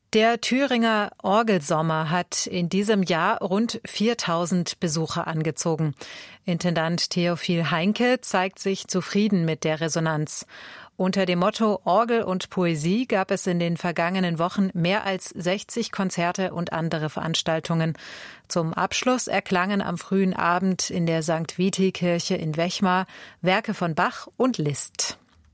Der Thüringer Orgelsommer hat in diesem Jahr rund 4.000 Besucher angezogen. Intendant Theophil Heinke zeigt sich zufrieden mit der Resonanz. Unter dem Motto Orgel und Poesie gab es in den vergangenen Wochen mehr als 60 Konzerte und andere Veranstaltungen. Zum Abschluss erklangen am frühen Abend in der St. Viti-Kirche in Wechmar Werke von Bach und Liszt.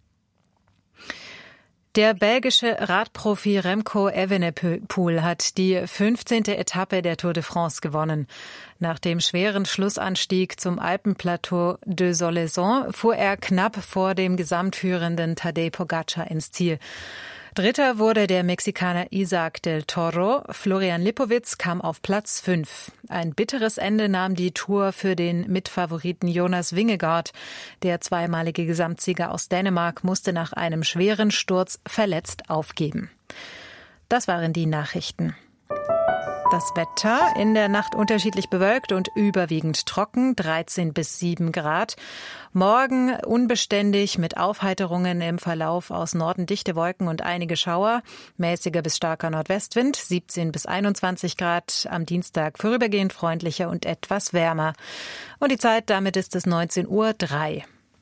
Der belgische Radprofi Remco Evenepoel hat die 15. Etappe der Tour de France gewonnen. Nach dem schweren Schlussanstieg zum Alpenplateau de Solaison fuhr er knapp vor dem gesamtführenden Tadej Pogačar ins Ziel. Dritter wurde der Mexikaner Isaac del Toro. Florian Lipowitz kam auf Platz 5. Ein bitteres Ende nahm die Tour für den Mitfavoriten Jonas Vingegaard. Der zweimalige Gesamtsieger aus Dänemark musste nach einem schweren Sturz verletzt aufgeben. Das waren die Nachrichten. Das Wetter in der Nacht unterschiedlich bewölkt und überwiegend trocken, 13 bis 7 Grad. Morgen unbeständig mit Aufheiterungen im Verlauf aus Norden dichte Wolken und einige Schauer. Mäßiger bis starker Nordwestwind, 17 bis 21 Grad. Am Dienstag vorübergehend freundlicher und etwas wärmer. Und die Zeit, damit ist es 19:03 Uhr.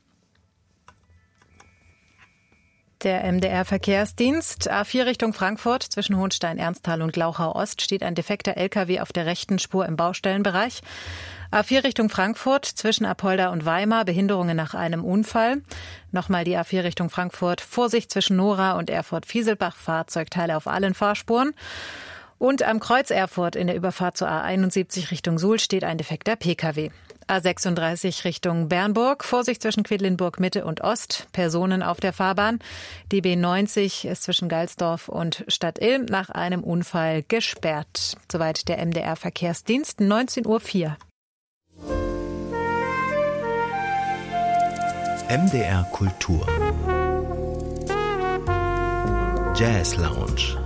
Der MDR-Verkehrsdienst. A4 Richtung Frankfurt zwischen Hohenstein, Ernsthal und Glauchau-Ost steht ein defekter LKW auf der rechten Spur im Baustellenbereich. A4 Richtung Frankfurt zwischen Apolda und Weimar, Behinderungen nach einem Unfall. Nochmal die A4 Richtung Frankfurt, Vorsicht zwischen Nora und Erfurt-Fieselbach, Fahrzeugteile auf allen Fahrspuren. Und am Kreuz Erfurt in der Überfahrt zur A71 Richtung Suhl steht ein defekter Pkw. A36 Richtung Bernburg, Vorsicht zwischen Quedlinburg Mitte und Ost, Personen auf der Fahrbahn. Die B90 ist zwischen Galsdorf und Stadtilm nach einem Unfall gesperrt. Soweit der MDR-Verkehrsdienst, 19:04 Uhr. MDR Kultur Jazz Lounge.